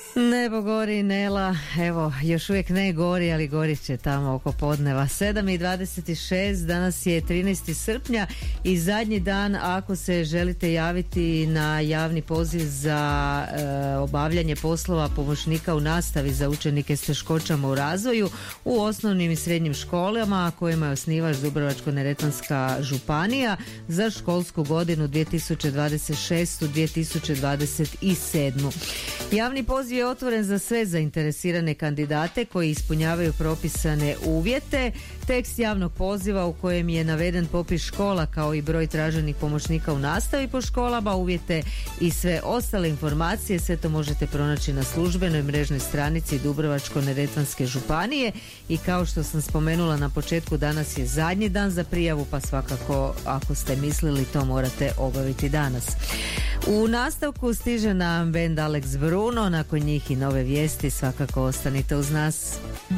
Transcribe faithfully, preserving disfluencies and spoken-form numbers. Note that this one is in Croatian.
Nebo gori, Nela, evo, još uvijek ne gori, ali gorit će tamo oko podneva. sedam i dvadeset šest, danas je trinaesti srpnja i zadnji dan ako se želite javiti na javni poziv za e, obavljanje poslova pomoćnika u nastavi za učenike s teškoćama u razvoju u osnovnim i srednjim školama kojima je osnivač Dubrovačko-neretvanska županija za školsku godinu dvije tisuće dvadeset šeste dvije tisuće dvadeset sedme. Javni poziv je otvoren za sve zainteresirane kandidate koji ispunjavaju propisane uvjete. Tekst javnog poziva u kojem je naveden popis škola kao i broj traženih pomoćnika u nastavi po školama, uvjete i sve ostale informacije, sve to možete pronaći na službenoj mrežnoj stranici Dubrovačko-neretvanske županije. I kao što sam spomenula na početku, danas je zadnji dan za prijavu, pa svakako ako ste mislili to morate obaviti danas. U nastavku stiže nam bend Alex Bruno, nakon njih i nove vijesti, svakako ostanite uz nas.